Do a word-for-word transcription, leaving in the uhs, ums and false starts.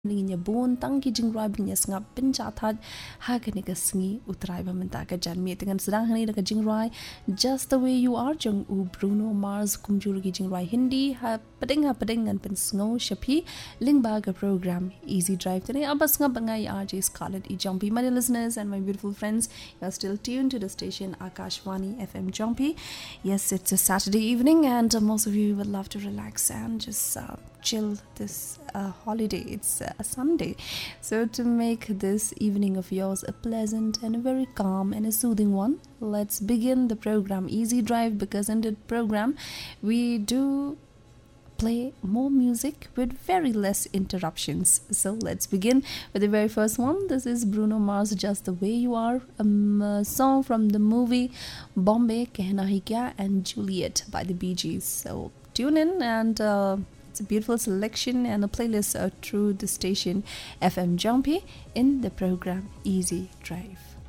Linya bon tang ki jingrai binya sngap bin chathat ha kani ka sngi utrai ba menta ka janmi dengan sedang hani da ka jingrai just the way you are jong u Bruno Mars kumjur ki jingrai Hindi ha pading ha pading ngan pen sngo shapi lingba ka program Easy Drive today abas nga bangai R J Scarlett e Jumpy. My dear listeners and my beautiful friends, you are still tuned to the station Akashvani F M Jumpy. Yes, it's a Saturday evening and uh, most of you would love to relax and just uh, chill this uh, holiday. It's uh, a Sunday, so to make this evening of yours a pleasant and a very calm and a soothing one, let's begin the program Easy Drive, because in the program we do play more music with very less interruptions. So let's begin with the very first one. This is Bruno Mars, Just the Way You Are, um, a song from the movie Bombay Kehna Hi Kya and Juliet by the Bee Gees. So tune in and uh, it's a beautiful selection and a playlist uh, through the station F M Jumpy in the program Easy Drive.